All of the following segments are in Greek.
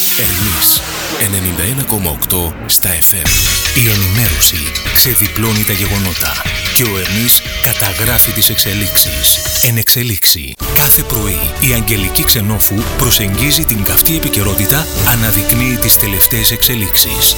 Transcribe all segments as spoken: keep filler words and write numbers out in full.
Ερμής ενενήντα ένα κόμμα οκτώ στα εφ εμ. Η ενημέρωση ξεδιπλώνει τα γεγονότα και ο Ερμής καταγράφει τις εξελίξεις. Εν εξελίξη. Κάθε πρωί η Αγγελική Ξενόφου προσεγγίζει την καυτή επικαιρότητα, αναδεικνύει τις τελευταίες εξελίξεις.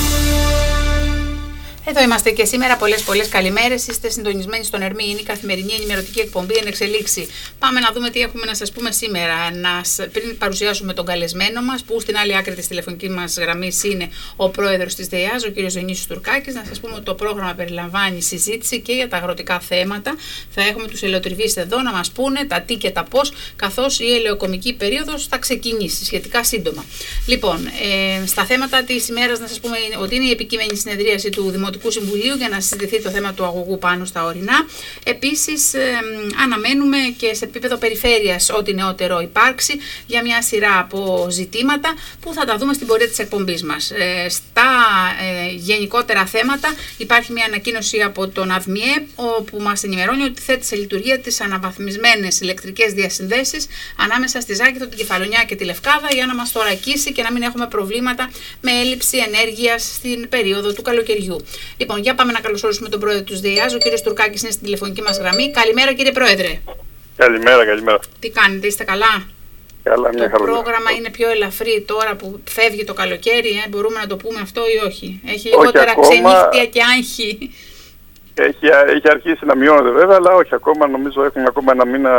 Εδώ είμαστε και σήμερα. Πολλές πολλές καλημέρες. Είστε συντονισμένοι στον Ερμή. Είναι η καθημερινή ενημερωτική εκπομπή Εν Εξελίξη. Πάμε να δούμε τι έχουμε να σας πούμε σήμερα. Να, πριν παρουσιάσουμε τον καλεσμένο μας, που στην άλλη άκρη της τηλεφωνικής μας γραμμής είναι ο πρόεδρος της ΔΕΙΑΖ, ο κ. Διονύσης Τουρκάκης, να σας πούμε ότι το πρόγραμμα περιλαμβάνει συζήτηση και για τα αγροτικά θέματα. Θα έχουμε τους ελαιοτριβείς εδώ να μας πούνε τα τι και τα πώς, καθώς η ελαιοκομική περίοδος θα ξεκινήσει σχετικά σύντομα. Λοιπόν, ε, στα θέματα της ημέρας να σας πούμε ότι είναι η επικείμενη συνεδρίαση του Δημοτικού Συμβουλίου για να συζητηθεί το θέμα του αγωγού πάνω στα ορεινά. Επίσης, ε, αναμένουμε και σε επίπεδο περιφέρειας ό,τι νεότερο υπάρξει για μια σειρά από ζητήματα που θα τα δούμε στην πορεία της εκπομπής μας. Ε, στα ε, γενικότερα θέματα υπάρχει μια ανακοίνωση από τον ΑΔΜΙΕ όπου μας ενημερώνει ότι θέτει σε λειτουργία τις αναβαθμισμένες ηλεκτρικές διασυνδέσεις ανάμεσα στη Ζάκηθο, την Κεφαλονιά και τη Λευκάδα για να μας θωρακίσει και να μην έχουμε προβλήματα με έλλειψη ενέργειας στην περίοδο του καλοκαιριού. Λοιπόν, για πάμε να καλωσορίσουμε τον πρόεδρο του ΔΕΙΑΖ. Ο κύριος Τουρκάκης είναι στην τηλεφωνική μας γραμμή. Καλημέρα, κύριε πρόεδρε. Καλημέρα, καλημέρα. Τι κάνετε, είστε καλά? Καλά, μια το χαρά. πρόγραμμα είναι πιο ελαφρύ τώρα που φεύγει το καλοκαίρι, ε? Μπορούμε να το πούμε αυτό ή όχι? Έχει λιγότερα ξενύχτια και άγχη. Έχει, έχει αρχίσει να μειώνεται βέβαια, αλλά όχι ακόμα. Νομίζω έχουμε ακόμα ένα μήνα,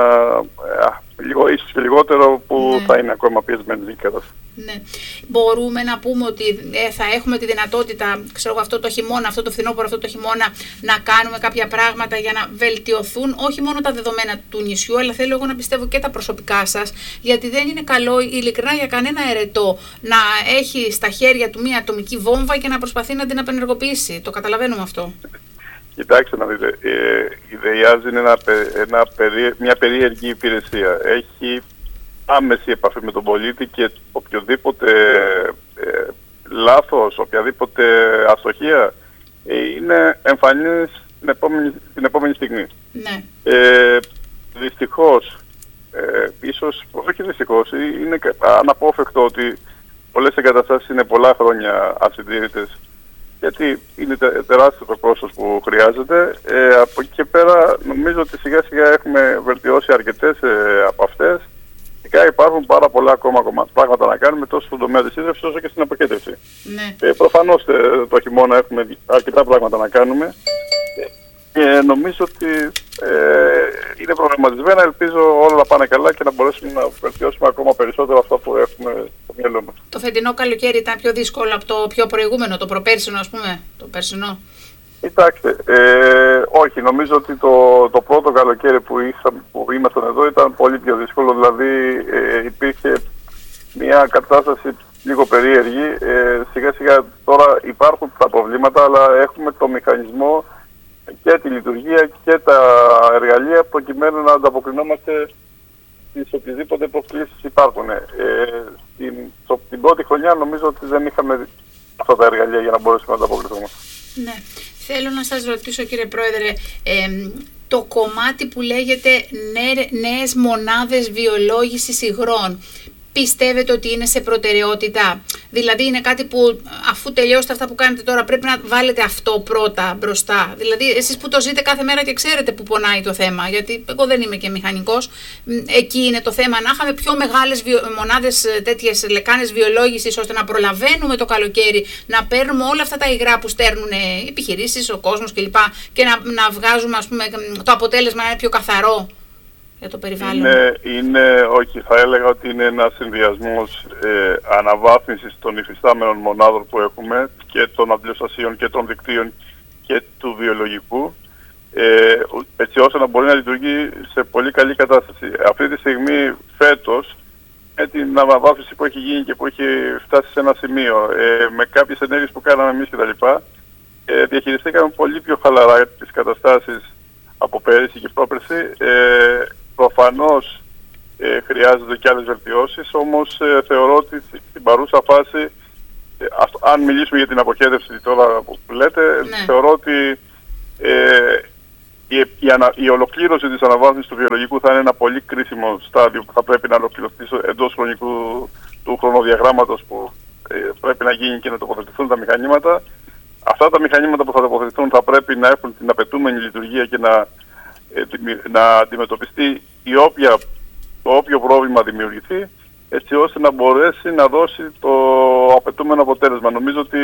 ε, λίγο, ίσως και λιγότερο, που ναι. θα είναι ακόμα πιεσμένη η κατάσταση. Ναι. Μπορούμε να πούμε ότι ε, θα έχουμε τη δυνατότητα, ξέρω, αυτό το χειμώνα, αυτό το φθινόπωρο, αυτό το χειμώνα, να κάνουμε κάποια πράγματα για να βελτιωθούν όχι μόνο τα δεδομένα του νησιού, αλλά θέλω εγώ να πιστεύω και τα προσωπικά σας, γιατί δεν είναι καλό ειλικρινά για κανένα ερετό να έχει στα χέρια του μια ατομική βόμβα και να προσπαθεί να την απενεργοποιήσει. Το καταλαβαίνουμε αυτό. Κοιτάξτε να δείτε, ε, η ΔΕΙΑΖ είναι ένα, ένα, μια περίεργη υπηρεσία. Έχει άμεση επαφή με τον πολίτη και οποιοδήποτε ε, λάθος, οποιαδήποτε αστοχία ε, είναι εμφανής την επόμενη, την επόμενη στιγμή. Ναι. Ε, δυστυχώς, ε, ίσως, όχι δυστυχώς, είναι αναπόφευκτο ότι πολλές εγκαταστάσεις είναι πολλά χρόνια ασυντήρητες, γιατί είναι τεράστιο το κόστος που χρειάζεται. Ε, από εκεί και πέρα νομίζω ότι σιγά σιγά έχουμε βελτιώσει αρκετές ε, από αυτές. Φυσικά υπάρχουν πάρα πολλά ακόμα πράγματα να κάνουμε τόσο στον τομέα της ίδρυυσης όσο και στην αποκέντρωση. Ναι. Ε, προφανώς ε, το χειμώνα έχουμε αρκετά πράγματα να κάνουμε και ε, νομίζω ότι ε, είναι προγραμματισμένα. Ελπίζω όλα να πάνε καλά και να μπορέσουμε να βελτιώσουμε ακόμα περισσότερο αυτό που έχουμε στο μυαλό μας. Το φετινό καλοκαίρι ήταν πιο δύσκολο από το πιο προηγούμενο, το προπέρσινο, ας πούμε, το περσινό? Κοιτάξτε, ε, όχι, νομίζω ότι το, το πρώτο καλοκαίρι που, είχα, που ήμασταν εδώ ήταν πολύ πιο δύσκολο, δηλαδή ε, υπήρχε μια κατάσταση λίγο περίεργη. Ε, σιγά σιγά τώρα υπάρχουν τα προβλήματα, αλλά έχουμε το μηχανισμό και τη λειτουργία και τα εργαλεία προκειμένου να ανταποκρινόμαστε στις οποιασδήποτε προκλήσεις υπάρχουν. Ε, την, το, την πρώτη χρονιά νομίζω ότι δεν είχαμε αυτά τα εργαλεία για να μπορέσουμε να ανταποκριθούμε. Ναι. Θέλω να σας ρωτήσω, κύριε Πρόεδρε, ε, το κομμάτι που λέγεται νέες μονάδες βιολόγησης υγρών, πιστεύετε ότι είναι σε προτεραιότητα? Δηλαδή είναι κάτι που αφού τελειώσετε αυτά που κάνετε τώρα πρέπει να βάλετε αυτό πρώτα μπροστά? Δηλαδή εσείς που το ζείτε κάθε μέρα και ξέρετε που πονάει το θέμα, γιατί εγώ δεν είμαι και μηχανικός, εκεί είναι το θέμα, να είχαμε πιο μεγάλες βιο... μονάδες, τέτοιες λεκάνες βιολόγησης, ώστε να προλαβαίνουμε το καλοκαίρι, να παίρνουμε όλα αυτά τα υγρά που στέλνουν οι επιχειρήσεις, ο κόσμος κλπ. Και να, να βγάζουμε, ας πούμε, το αποτέλεσμα να είναι πιο καθαρό για το περιβάλλον. Είναι, είναι, όχι, θα έλεγα ότι είναι ένας συνδυασμός ε, αναβάθμισης των υφιστάμενων μονάδων που έχουμε και των αντιλιοστασίων και των δικτύων και του βιολογικού, ε, έτσι ώστε να μπορεί να λειτουργεί σε πολύ καλή κατάσταση. Αυτή τη στιγμή, φέτος, με την αναβάθμιση που έχει γίνει και που έχει φτάσει σε ένα σημείο, ε, με κάποιες ενέργειες που κάναμε εμείς κτλ., ε, διαχειριστήκαμε πολύ πιο χαλαρά τις καταστάσεις από πέρυσι και πρόπερσι. Ε, Προφανώς ε, χρειάζονται και άλλες βελτιώσεις, όμως ε, θεωρώ ότι στην παρούσα φάση, ε, αυτό, αν μιλήσουμε για την αποχέτευση τώρα που λέτε, ναι. θεωρώ ότι ε, η, η, ανα, η ολοκλήρωση της αναβάθμισης του βιολογικού θα είναι ένα πολύ κρίσιμο στάδιο που θα πρέπει να ολοκληρωθεί εντός χρονικού του χρονοδιαγράμματος που ε, πρέπει να γίνει και να τοποθετηθούν τα μηχανήματα. Αυτά τα μηχανήματα που θα τοποθετηθούν θα πρέπει να έχουν την απαιτούμενη λειτουργία και να, ε, να αντιμετωπιστεί η όποια, το όποιο πρόβλημα δημιουργηθεί, έτσι ώστε να μπορέσει να δώσει το απαιτούμενο αποτέλεσμα. Νομίζω ότι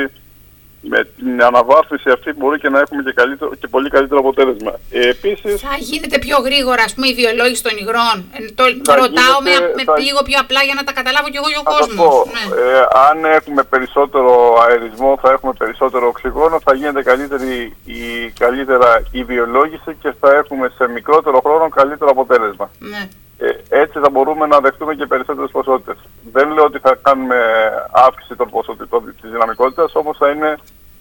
με την αναβάθμιση αυτή μπορεί και να έχουμε και, καλύτερο, και πολύ καλύτερο αποτέλεσμα. Ε, επίσης, θα γίνεται πιο γρήγορα, ας πούμε, η βιολόγηση των υγρών. Ε, το ρωτάω γίνεται, με, με θα... λίγο πιο απλά για να τα καταλάβω κι εγώ και ο κόσμος. Ναι. Ε, αν έχουμε περισσότερο αερισμό, θα έχουμε περισσότερο οξυγόνο, θα γίνεται καλύτερη, η, καλύτερα η βιολόγηση και θα έχουμε σε μικρότερο χρόνο καλύτερο αποτέλεσμα. Ναι. Ε, έτσι θα μπορούμε να δεχτούμε και περισσότερες ποσότητες. Δεν λέω ότι θα κάνουμε αύξηση των ποσοτήτων της δυναμικότητας, όμως θα, είναι,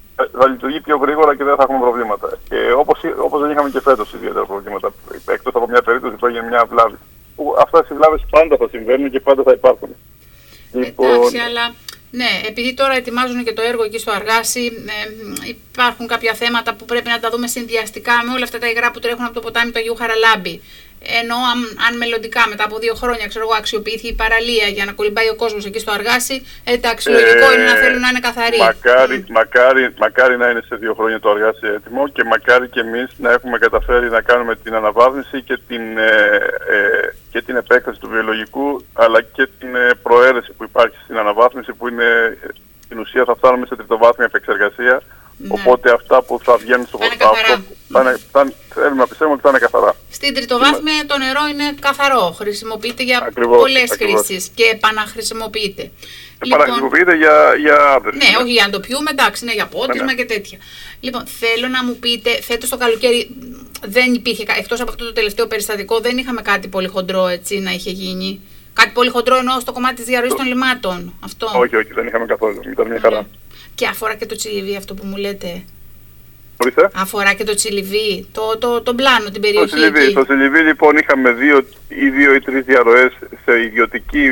θα λειτουργεί πιο γρήγορα και δεν θα έχουμε προβλήματα. Και όπως, όπως δεν είχαμε και φέτος ιδιαίτερα προβλήματα, εκτός από μια περίπτωση που έγινε μια βλάβη. Αυτές οι βλάβες πάντα θα συμβαίνουν και πάντα θα υπάρχουν. Λοιπόν... Εντάξει, αλλά ναι, επειδή τώρα ετοιμάζουν και το έργο εκεί στο Αργάσι, ε, υπάρχουν κάποια θέματα που πρέπει να τα δούμε συνδυαστικά με όλα αυτά τα υγρά που τρέχουν από το ποτάμι του Αγίου Χαραλάμπη. Ενώ αν, αν μελλοντικά μετά από δύο χρόνια ξέρω εγώ, αξιοποιηθεί η παραλία για να κολυμπάει ο κόσμος εκεί στο Αργάσι, εντάξει, λογικό ε, είναι να θέλουν να είναι καθαροί. Μακάρι, mm. μακάρι, μακάρι να είναι σε δύο χρόνια το Αργάσι έτοιμο και μακάρι και εμείς να έχουμε καταφέρει να κάνουμε την αναβάθμιση και την, ε, ε, και την επέκταση του βιολογικού, αλλά και την ε, προαίρεση που υπάρχει στην αναβάθμιση, που είναι στην ουσία θα φτάνουμε σε τριτοβάθμια επεξεργασία. Ναι. Οπότε αυτά που θα βγαίνουν στο ποτάμι θα, θα, θέλουμε να πιστεύουμε ότι θα είναι καθαρά. Στην τριτοβάθμια το νερό είναι καθαρό. Χρησιμοποιείται για ακριβώς, πολλές ακριβώς. χρήσεις και επαναχρησιμοποιείται. Επαναχρησιμοποιείται λοιπόν, για, για άδρυση. Ναι, όχι για να το πιούμε, εντάξει, είναι για πότισμα ναι, ναι. και τέτοια. Λοιπόν, θέλω να μου πείτε, φέτος το καλοκαίρι δεν υπήρχε, εκτός από αυτό το τελευταίο περιστατικό, δεν είχαμε κάτι πολύ χοντρό έτσι να είχε γίνει. Κάτι πολύ χοντρό εννοώ στο κομμάτι της διαρροής των λιμάτων. Αυτό. Όχι, όχι, δεν είχαμε καθόλου. Ήταν μια χαρά. Και αφορά και το τσιλιβί αυτό που μου λέτε. Ορίστε. Αφορά και το τσιλιβί, το, το, το πλάνο, την περιοχή. Το τσιλιβί, στο τσιλιβί λοιπόν είχαμε δύο ή δύο ή τρεις διαρροές σε ιδιωτική.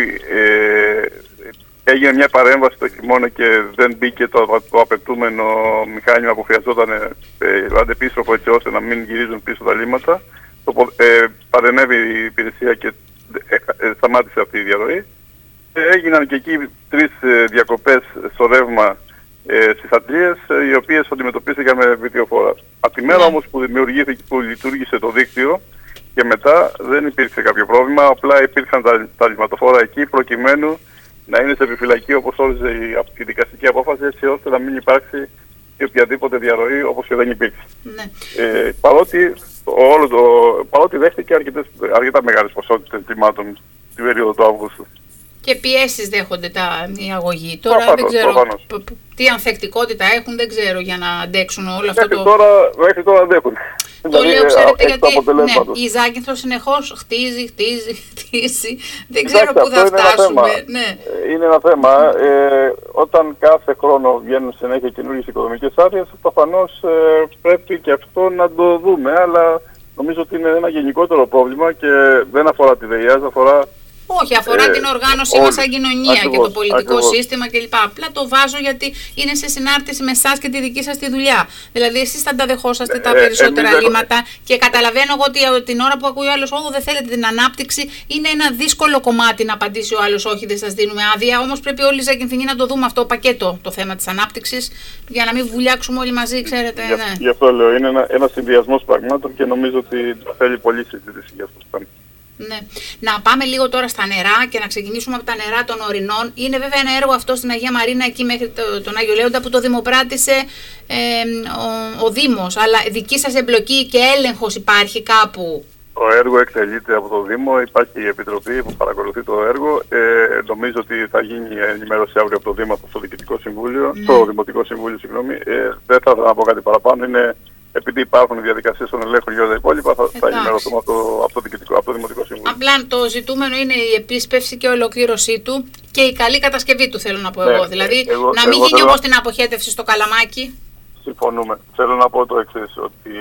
Ε, έγινε μια παρέμβαση το χειμώνα και δεν μπήκε το, το απαιτούμενο μηχάνημα που χρειαζόταν ε, αντεπίστροφο έτσι ώστε να μην γυρίζουν πίσω τα λίμματα. Το, ε, παρενέβη η υπηρεσία και ε, ε, σταμάτησε αυτή η διαρροή. Ε, έγιναν και εκεί τρεις ε, διακοπές στο ρεύμα ε, στις Αντλίες, ε, οι οποίες αντιμετωπίστηκαν με βιντεοφόρα. Από τη μέρα όμως που δημιουργήθηκε, που λειτουργήσε το δίκτυο και μετά δεν υπήρξε κάποιο πρόβλημα, απλά υπήρχαν τα, τα λιματοφόρα εκεί προκειμένου να είναι σε επιφυλακή όπως όριζε η, η δικαστική απόφαση, έτσι ώστε να μην υπάρξει και οποιαδήποτε διαρροή όπως και δεν υπήρξε. Ναι. Ε, παρότι, όλο το, παρότι δέχτηκε αρκετές, αρκετά μεγάλες ποσότητες λιμάτων την περίοδο του Αυγούστου. Και πιέσεις δέχονται τα, οι αγωγοί. Τώρα προφανώς, δεν ξέρω π, π, τι ανθεκτικότητα έχουν, δεν ξέρω για να αντέξουν όλο αυτό μέχρι το... Τώρα, μέχρι τώρα αντέχουν. Το δηλαδή, λέω, ξέρετε, α, γιατί ναι, η Ζάκυνθος συνεχώς χτίζει, χτίζει, χτίζει. Δεν ξέρω πού θα φτάσουμε. Ναι. Είναι ένα θέμα. Ε, όταν κάθε χρόνο βγαίνουν συνέχεια καινούργιες οικοδομικές άδειες, προφανώς ε, πρέπει και αυτό να το δούμε. Αλλά νομίζω ότι είναι ένα γενικότερο πρόβλημα και δεν αφορά τη ΔΕΙΑΣ, αφορά... Όχι, αφορά ε, την οργάνωσή μας σαν κοινωνία ακριβώς, και το πολιτικό ακριβώς. σύστημα κλπ. Απλά το βάζω γιατί είναι σε συνάρτηση με εσάς και τη δική σας τη δουλειά. Δηλαδή, εσείς θα τα δεχόσαστε ε, τα περισσότερα ε, λύματα ε, και καταλαβαίνω εγώ ότι την ώρα που ακούει ο άλλος, όχι, δεν θέλετε την ανάπτυξη, είναι ένα δύσκολο κομμάτι να απαντήσει ο άλλος, όχι, δεν σας δίνουμε άδεια. Όμως πρέπει όλοι οι Ζακυνθινοί να το δούμε αυτό το πακέτο, το θέμα της ανάπτυξης, για να μην βουλιάξουμε όλοι μαζί, ξέρετε. Για, ναι. Γι' αυτό λέω, είναι ένα, ένα συνδυασμός πραγμάτων και νομίζω ότι θέλει πολλή συζήτηση για αυτό. Ναι. Να πάμε λίγο τώρα στα νερά και να ξεκινήσουμε από τα νερά των ορεινών. Είναι βέβαια ένα έργο αυτό στην Αγία Μαρίνα, εκεί μέχρι το, τον Άγιο Λέοντα, που το δημοπράτησε ε, ο, ο Δήμος. Αλλά δική σας εμπλοκή και έλεγχος υπάρχει κάπου? Το έργο εκτελείται από το Δήμο, υπάρχει η Επιτροπή που παρακολουθεί το έργο. Ε, νομίζω ότι θα γίνει ενημέρωση αύριο από το Δήμο στο Διοικητικό Συμβούλιο, ναι. στο Δημοτικό Συμβούλιο, συγγνώμη. Ε, δεν θα ήθελα να πω κάτι παραπάνω. Είναι, επειδή υπάρχουν διαδικασίες των ελέγχων για τα υπόλοιπα, θα, θα ενημερωθούμε από το, από, το από το Δημοτικό Συμβούλιο. Απλά το ζητούμενο είναι η επίσπευση και η ολοκλήρωσή του και η καλή κατασκευή του, θέλω να πω ναι, εγώ. Δηλαδή, εγώ, να μην εγώ γίνει όπως την αποχέτευση στο Καλαμάκι. Συμφωνούμε. Θέλω να πω το εξής, ότι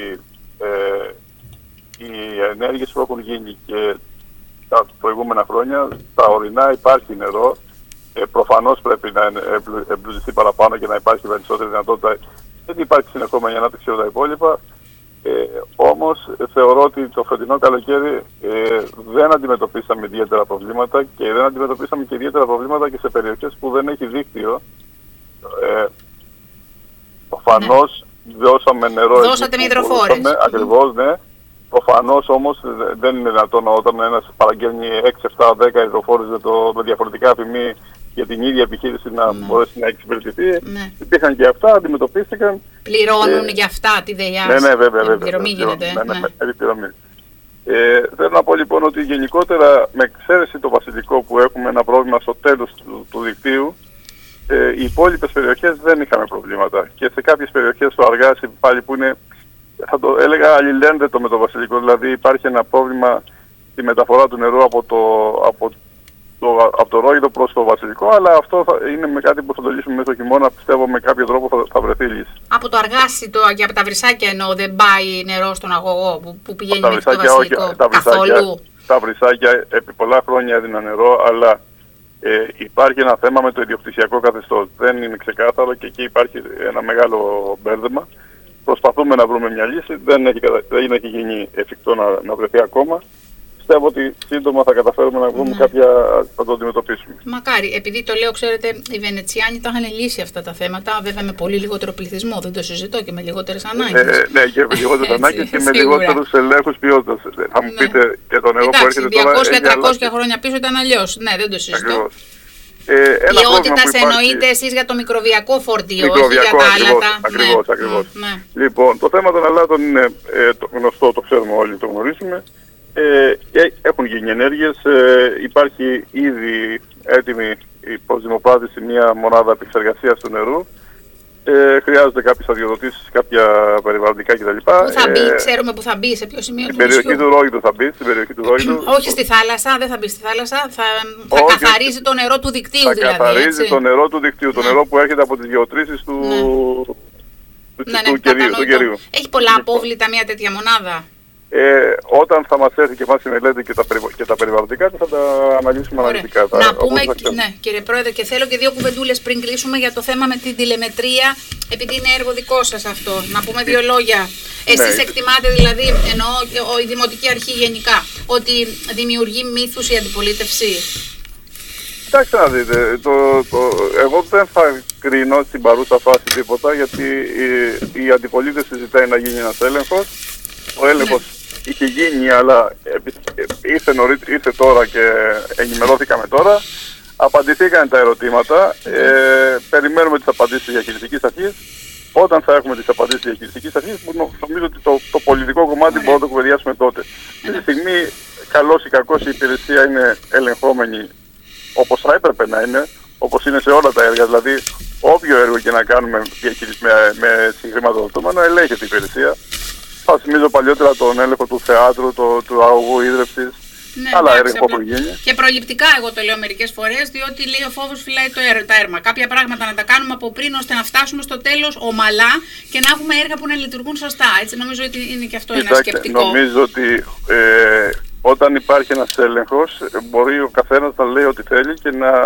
ε, οι ενέργειες που έχουν γίνει και τα προηγούμενα χρόνια, τα ορεινά υπάρχει νερό. Ε, προφανώς πρέπει να εμπλουτιστεί παραπάνω και να υπάρχει περισσότερη δυνατότητα. Δεν υπάρχει συνεχόμενη ανάπτυξη όλα τα υπόλοιπα. Ε, όμως θεωρώ ότι το φετινό καλοκαίρι ε, δεν αντιμετωπίσαμε ιδιαίτερα προβλήματα και δεν αντιμετωπίσαμε και ιδιαίτερα προβλήματα και σε περιοχές που δεν έχει δίκτυο. Ε, προφανώς ναι. δώσαμε νερό. Δώσατε με υδροφόρες. Ακριβώς, ναι. Προφανώς όμως δεν είναι δυνατόν όταν ένας παραγγέλνει έξι, επτά, δέκα υδροφόρες με, με διαφορετικά αφημί για την ίδια επιχείρηση να ναι. μπορέσει να εξυπηρετηθεί. Ναι. Υπήρχαν και αυτά, αντιμετωπίστηκαν. Πληρώνουν ε, για αυτά τη ΔΕΙΑΣ. Ναι, ναι, βέβαια. βέβαια πληρωμή γίνεται. Ναι, ναι, ναι. ναι. Ε, θέλω να πω λοιπόν ότι γενικότερα με εξαίρεση το βασιλικό που έχουμε ένα πρόβλημα στο τέλος του, του δικτύου, ε, οι υπόλοιπες περιοχές δεν είχαμε προβλήματα. Και σε κάποιες περιοχές στο Αργάσι πάλι που είναι, θα το έλεγα αλληλένδετο με το βασιλικό, δηλαδή υπάρχει ένα πρόβλημα στη μεταφορά του νερού από το, από το, από το Ρόγιδο προς το βασιλικό, αλλά αυτό θα, είναι με κάτι που θα το λύσουμε μέσα στο χειμώνα, πιστεύω με κάποιο τρόπο θα, θα βρεθεί λύση. Από το Αργάσι το, και από τα Βρυσάκια εννοώ, δεν πάει νερό στον αγωγό που, που πηγαίνει μέχρι το βασιλικό, όχι, τα καθόλου. Τα Βρυσάκια επί πολλά χρόνια έδιναν νερό, αλλά ε, υπάρχει ένα θέμα με το ιδιοκτησιακό καθεστώς. Δεν είναι ξεκάθαρο και εκεί υπάρχει ένα μεγάλο μπέρδεμα. Προσπαθούμε να βρούμε μια λύση, δεν έχει, δεν έχει γίνει εφικτό να, να βρεθεί ακόμα. Πιστεύω ότι σύντομα θα καταφέρουμε να βρούμε ναι. κάποια, θα το αντιμετωπίσουμε. Μακάρι, επειδή το λέω, ξέρετε, οι Βενετσιάνοι τα είχαν λύσει αυτά τα θέματα, βέβαια με πολύ λιγότερο πληθυσμό, δεν το συζητώ, και με λιγότερες ανάγκες. Ε, ναι, και με λιγότερες ανάγκες και με λιγότερους ελέγχους ποιότητας. Θα μου ναι. πείτε και το νερό που έρχεται τώρα. διακόσια με τριακόσια χρόνια πίσω ήταν αλλιώς. Ναι, δεν το συζητώ. Ακριβώς. Ε, Ποιότητας εννοείται εσείς για το μικροβιακό φορτίο, όχι για τα άλατα. Ακριβώς, ναι. ακριβώς. Ναι. Λοιπόν, το θέμα των αλάτων είναι ε, το γνωστό, το ξέρουμε όλοι, το γνωρίζουμε. Ε, έχουν γίνει ενέργειες, ε, υπάρχει ήδη έτοιμη η προσδημοπράτηση μια μονάδα επεξεργασίας του νερού. Ε, χρειάζονται κάποιες αδειοδοτήσεις, κάποια περιβαλλοντικά κτλ. Πού θα μπει, ε, ξέρουμε που θα μπει, σε ποιο σημείο του νησιού. Στην περιοχή του Ρόγιδου θα μπει, στην περιοχή του Ρόγιδου. Όχι στη θάλασσα, δεν θα μπει στη θάλασσα, θα, θα Όχι, καθαρίζει το νερό του δικτύου θα δηλαδή. Θα καθαρίζει έτσι. το νερό του δικτύου, το ναι. νερό που έρχεται από τις γεωτρήσεις του, ναι. του, ναι, ναι, του, κερίου, του κερίου. Έχει πολλά απόβλητα μια τέτοια μονάδα. Ε, όταν θα μας έρθει και μας η μελέτη και τα, περι, και τα περιβαλλοντικά θα τα αναλύσουμε Ωραία. αναλυτικά. Να τα, πούμε, ναι, κύριε Πρόεδρε, και θέλω και δύο κουβεντούλες πριν κλείσουμε για το θέμα με την τηλεμετρία, επειδή είναι έργο δικό σας αυτό. Να πούμε δύο λόγια. Εσείς ναι. εκτιμάτε δηλαδή, εννοώ η Δημοτική Αρχή γενικά, ότι δημιουργεί μύθους η αντιπολίτευση? Κοιτάξτε να δείτε, το, το, εγώ δεν θα κρίνω στην παρούσα φάση τίποτα, γιατί η, η αντιπολίτευση ζητάει να γίνει ένας έλεγχος. Ο έλεγχος ναι. είχε γίνει, αλλά ήρθε, νωρί, ήρθε τώρα και ενημερώθηκαμε τώρα. Απαντηθήκαν τα ερωτήματα. Ε, περιμένουμε τις απαντήσεις της διαχειριστικής αρχής. Όταν θα έχουμε τις απαντήσεις της διαχειριστικής αρχής, νομίζω ότι το, το πολιτικό κομμάτι μπορούμε να το κουβεντιάσουμε τότε. Αυτή τη στιγμή, καλώς ή κακώς, η υπηρεσία είναι ελεγχόμενη όπως θα έπρεπε να είναι, όπως είναι σε όλα τα έργα. Δηλαδή, όποιο έργο και να κάνουμε με, με συγχρηματοδοτούμενο, ελέγχεται η υπηρεσία. Θα θυμίζω παλιότερα τον έλεγχο του θεάτρου, το, του αγωγού ίδρυυσης, ναι, άλλα έργα που έχουν γίνει. Και προληπτικά εγώ το λέω μερικές φορές, διότι λέει ο φόβος φυλάει το έργο, τα έρμα. Κάποια πράγματα να τα κάνουμε από πριν, ώστε να φτάσουμε στο τέλος ομαλά και να έχουμε έργα που να λειτουργούν σωστά. Έτσι νομίζω ότι είναι και αυτό Κοιτάξτε, ένα σκεπτικό. Νομίζω ότι ε, όταν υπάρχει ένας έλεγχος, μπορεί ο καθένας να λέει ό,τι θέλει και να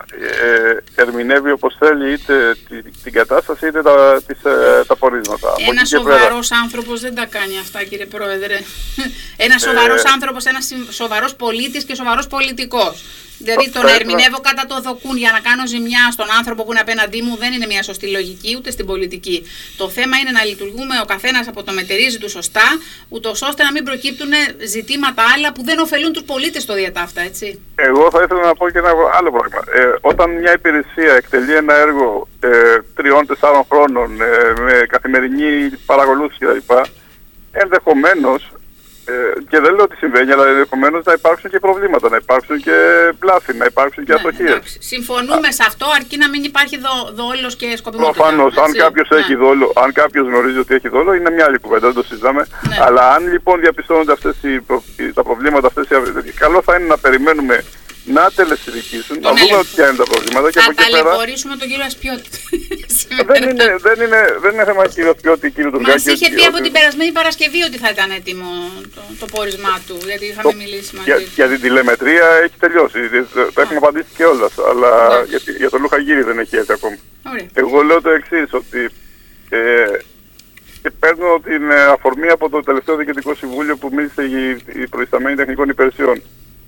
ε, ερμηνεύει όπως θέλει είτε την, την κατάσταση είτε τα, τις, ε, τα πορίσματα. Ένας σοβαρός πέρα... άνθρωπος δεν τα κάνει αυτά, κύριε Πρόεδρε. Ένας σοβαρός ε... άνθρωπος, ένας σοβαρός πολίτης και σοβαρός πολιτικός. Δηλαδή το να ερμηνεύω κατά το δοκούν για να κάνω ζημιά στον άνθρωπο που είναι απέναντί μου δεν είναι μια σωστή λογική ούτε στην πολιτική. Το θέμα είναι να λειτουργούμε ο καθένας από το μετερίζει του σωστά, ούτως ώστε να μην προκύπτουν ζητήματα άλλα που δεν ωφελούν τους πολίτες στο διατάφτα, έτσι. Εγώ θα ήθελα να πω και ένα άλλο πράγμα. Ε, όταν μια υπηρεσία εκτελεί ένα έργο ε, τριών-τεσσάρων χρόνων ε, με καθημερινή παρακολούθηση κτλ., ενδεχομένως. Ε, και δεν λέω ότι συμβαίνει, αλλά ενδεχομένως να υπάρξουν και προβλήματα, να υπάρξουν και πλάθη, να υπάρξουν και ναι, αστοχίες. Συμφωνούμε Α. σε αυτό, αρκεί να μην υπάρχει δο, δόλος και σκοπιμότητα. Προφανώς, αν κάποιος ναι. έχει δόλο, αν κάποιος γνωρίζει ότι έχει δόλο, είναι μια άλλη κουβέντα, δεν το συζητάμε. Ναι. Αλλά αν λοιπόν διαπιστώνονται αυτές οι προ, τα προβλήματα, αυτές οι, καλό θα είναι να περιμένουμε να τελεσυδικήσουν, να δούμε ότι ποια είναι τα προβλήματα και θα από εκεί πέρα. Θα ταλαιπωρήσουμε τον κύριο Ασπιώτη. δεν, είναι, δεν, είναι, δεν είναι θέμα κύριο Ασπιώτη, κύριο Τουρκάκη. Μας είχε πει από την περασμένη Παρασκευή ότι θα ήταν έτοιμο το, το πόρισμά του, γιατί είχαμε το, μιλήσει μαζί. Για, για την τηλεμετρία έχει τελειώσει, το έχουμε απαντήσει και όλας, αλλά για, για τον Λουχαγύρη δεν έχει έρθει ακόμα. Ωραία. Εγώ λέω το εξής, ότι ε, και παίρνω την αφορμή από το τελευταίο Διοικητικό Συμβούλιο που μίλησε η, η προϊσταμένη τεχνικών υπηρεσιών.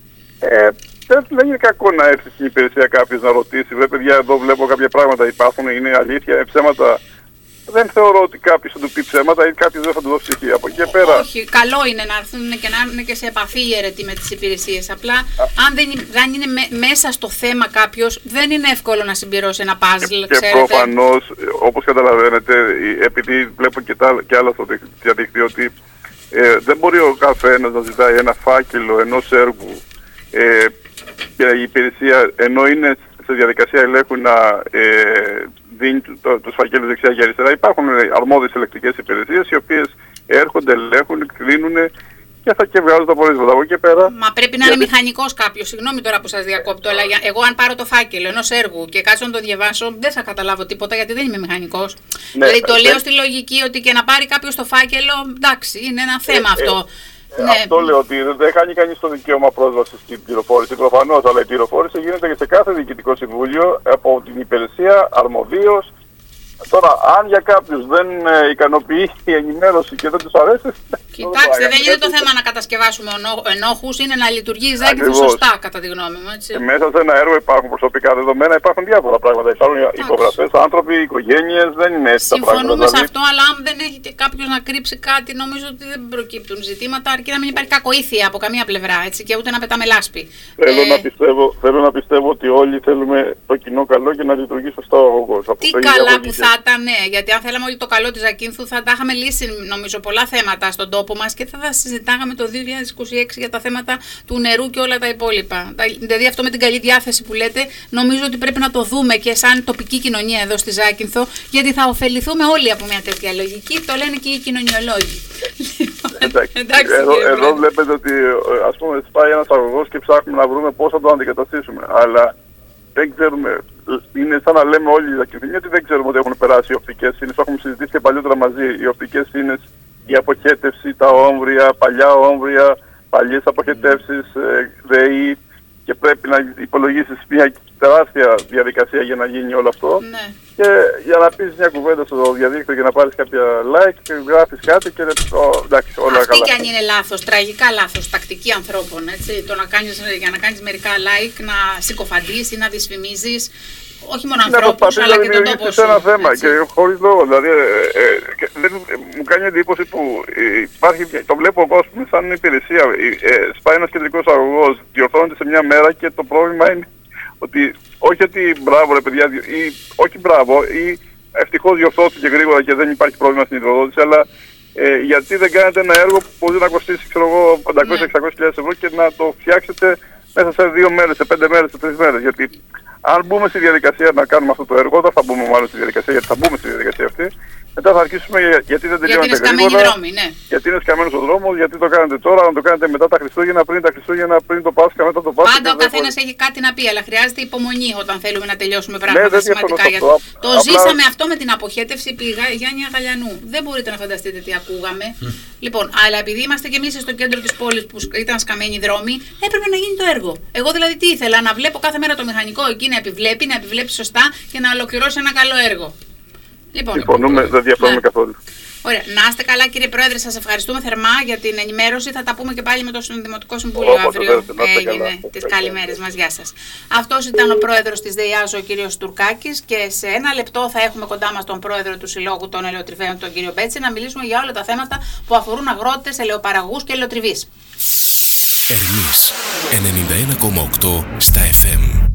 Ε, δεν, δεν είναι κακό να έρθει στην υπηρεσία κάποιος να ρωτήσει, βρε παιδιά, εδώ βλέπω κάποια πράγματα υπάρχουν, είναι αλήθεια, ψέματα. Δεν θεωρώ ότι κάποιος θα του πει ψέματα ή κάποιος δεν θα του δώσει στοιχεία. Από εκεί και πέρα. Όχι, καλό είναι να έρθουν και να είναι και σε επαφή οι αιρετοί με τις υπηρεσίες. Απλά, αν δεν, δεν είναι με, μέσα στο θέμα κάποιος, δεν είναι εύκολο να συμπληρώσει ένα puzzle. Και, και προφανώς, όπως καταλαβαίνετε, επειδή βλέπω και, τα, και άλλα στο διαδίκτυο, ότι ε, δεν μπορεί ο καθένας να ζητάει ένα φάκελο ενός έργου ε, και η υπηρεσία, ενώ είναι σε διαδικασία ελέγχου, να ε, δίνει το, τους φακέλους δεξιά και αριστερά. Υπάρχουν αρμόδιες ελεκτικές υπηρεσίες οι οποίες έρχονται, ελέγχουν, κλείνουν και θα και βγάζουν τα πορίσματα από εκεί πέρα. Μα πρέπει να γιατί... είναι μηχανικός κάποιος. Συγγνώμη τώρα που σας διακόπτω, αλλά για... εγώ αν πάρω το φάκελο ενός έργου και κάτσω να το διαβάσω, δεν θα καταλάβω τίποτα γιατί δεν είμαι μηχανικός. Ναι, δηλαδή το ναι. λέω στη λογική ότι και να πάρει κάποιος το φάκελο, εντάξει, είναι ένα θέμα ε, αυτό. Ε, Ναι. Αυτό λέω ότι δεν χάνει κανείς το δικαίωμα πρόσβασης στην πληροφόρηση προφανώς, αλλά η πληροφόρηση γίνεται και σε κάθε διοικητικό συμβούλιο από την υπηρεσία αρμοδίως. Τώρα, αν για κάποιους δεν ε, ικανοποιεί η ενημέρωση και δεν τους αρέσει. Κοιτάξτε, δεν είναι το θέμα να κατασκευάσουμε ενόχους, είναι να λειτουργεί η Ζάκυνθο σωστά, κατά τη γνώμη μου. Έτσι. Και μέσα σε ένα έργο υπάρχουν προσωπικά δεδομένα, υπάρχουν διάφορα πράγματα. Υπάρχουν υπογραφές, άνθρωποι, οικογένειες, δεν είναι έτσι τα πράγματα. Συμφωνούμε σε αυτό, αλλά αν δεν έχει κάποιος να κρύψει κάτι, νομίζω ότι δεν προκύπτουν ζητήματα, αρκεί να μην υπάρχει κακοήθεια από καμία πλευρά έτσι, και ούτε να πετάμε λάσπη. Θέλω, ε... να πιστεύω, θέλω να πιστεύω ότι όλοι θέλουμε το κοινό καλό και να λειτουργεί σωστά ο αγωγός. Τι καλά που θα ήταν, ναι, γιατί αν θέλαμε όλοι το καλό της Ζακύνθου θα τα είχαμε λύσει νομίζω πολλά θέματα στον τόπο μας και θα τα συζητάγαμε το δύο χιλιάδες είκοσι έξι για τα θέματα του νερού και όλα τα υπόλοιπα. Δηλαδή αυτό με την καλή διάθεση που λέτε, νομίζω ότι πρέπει να το δούμε και σαν τοπική κοινωνία εδώ στη Ζάκυνθο, γιατί θα ωφεληθούμε όλοι από μια τέτοια λογική, το λένε και οι κοινωνιολόγοι. Εντάξει, Εντάξει εδώ, εδώ βλέπετε ότι ας πούμε σπάει ένας αγωγός και ψάχνουμε να βρούμε πώς θα το αντικαταστήσουμε, αλλά δεν ξέρουμε, είναι σαν να λέμε όλοι οι Ζακυνθινοί ότι δεν ξέρουμε ότι έχουν περάσει οι οπτικές ίνες, το έχουμε συζητήσει και παλιότερα μαζί, οι οπτικές ίνες, η αποχέτευση, τα όμβρια, παλιά όμβρια, παλιές αποχετεύσεις, ε, ΔΕΗ, και πρέπει να υπολογίσεις μια τεράστια διαδικασία για να γίνει όλο αυτό. Ναι. Και για να πεις μια κουβέντα στο διαδίκτυο και να πάρεις κάποια like και γράφεις κάτι και ο, εντάξει, όλα αυτή καλά. Αυτή κι αν είναι λάθος, τραγικά λάθος, τακτική ανθρώπων, έτσι, το να κάνεις, για να κάνεις μερικά like, να συκοφαντείς ή να δυσφημίζεις, όχι μόνο ανθρώπους, αλλά και τον τόπο σου. Ένα θέμα έτσι. Και χωρίς λόγο, δηλαδή ε, ε, ε, δεν, ε, μου κάνει εντύπωση που ε, υπάρχει, το βλέπω εγώ ας πούμε σαν υπηρεσία, ε, ε, σπάει ένας κεντρικός αγωγός, διορθώνεται σε μια μέρα και το πρόβλημα είναι ότι όχι ότι μπράβο ρε παιδιά, ή όχι μπράβο, ή ευτυχώς διορθώθηκε γρήγορα και δεν υπάρχει πρόβλημα στην υδροδότηση, αλλά ε, γιατί δεν κάνετε ένα έργο που μπορεί να κοστίσει ξέρω εγώ πεντακόσιες με εξακόσιες χιλιάδες ευρώ και να το φτιάξετε μέσα σε δύο μέρες, σε πέντε μέρες, σε τρεις μέρες. Γιατί αν μπούμε στη διαδικασία να κάνουμε αυτό το έργο, δεν θα μπούμε μάλλον στη διαδικασία, γιατί θα μπούμε στη διαδικασία αυτή. Μετά θα αρχίσουμε γιατί δεν τελειώνεται γρήγορα. Δρόμοι, ναι. Γιατί είναι σκαμμένος ο δρόμος, γιατί το κάνετε τώρα, αν το κάνετε μετά τα Χριστούγεννα, πριν τα Χριστούγεννα, πριν το Πάσχα, μετά το Πάσχα. Πάντα ο καθένας έχει κάτι να πει, αλλά χρειάζεται υπομονή όταν θέλουμε να τελειώσουμε πράγματα ναι, σημαντικά. Για... Το απλά... ζήσαμε αυτό με την αποχέτευση επί Γιάννη Αγαλιανού. Δεν μπορείτε να φανταστείτε τι ακούγαμε. Λοιπόν, αλλά επειδή είμαστε κι εμείς στο κέντρο της πόλης που ήταν σκαμμένοι δρόμοι, έπρεπε να γίνει το έργο. Εγώ δηλαδή τι ήθελα, να βλέπω κάθε μέρα το μηχανικό εκεί να επιβλέπει, να επιβλέπει σωστά και να ολοκληρώσει ένα καλό έργο. Λοιπόν, συμφωνούμε, δεν διαφωνούμε ναι. καθόλου. Ωραία. Να είστε καλά κύριε Πρόεδρε, σας ευχαριστούμε θερμά για την ενημέρωση. Θα τα πούμε και πάλι με το Δημοτικό Συμβούλιο Όπως αύριο. Έγινε τις καλημέρες μας. Γεια σας. Αυτός ήταν ο Πρόεδρος της ΔΕΙΑΖ, ο κύριος Τουρκάκης, και σε ένα λεπτό θα έχουμε κοντά μας τον Πρόεδρο του Συλλόγου των Ελαιοτριβέων, τον κύριο Μπέτση, να μιλήσουμε για όλα τα θέματα που αφορούν αγρότες, ελαιοπαραγωγούς και ελαιοτριβείς. Ερμής ενενήντα ένα κόμμα οκτώ στα εφ εμ.